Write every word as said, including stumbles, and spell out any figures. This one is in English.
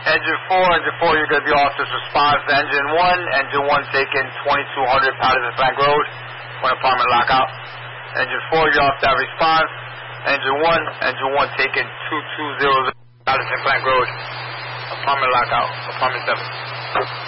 Engine four, engine four, you're going to be officer's response. Engine one, engine one taking twenty-two hundred Patterson Plank Road, one apartment lockout. Engine four, you're off that response. Engine one, engine one taking two two zero zero Patterson Plank Road, apartment lockout, apartment seven.